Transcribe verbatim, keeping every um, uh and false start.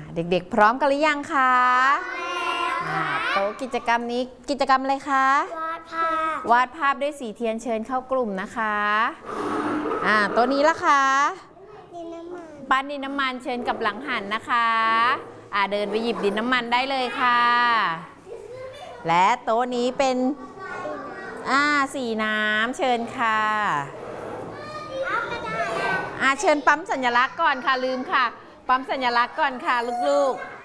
เด็กๆพร้อมกันหรือยังคะโต๊ะกิจกรรมนี้กิจกรรมอะไรคะวาดภาพวาดภาพด้วยสีเทียนเชิญเข้ากลุ่มนะคะอ่าโต๊ะนี้ละคะดินน้ำมันปั้นดินน้ำมันเชิญกับหลังหันนะคะอ่าเดินไปหยิบดินน้ำมันได้เลยค่ะและโต๊ะนี้เป็นอ่าสีน้ำเชิญค่ะอ่าเชิญปั๊มสัญลักษณ์ก่อนค่ะลืมค่ะปั๊มสัญลักษณ์ก่อนค่ะลูกๆ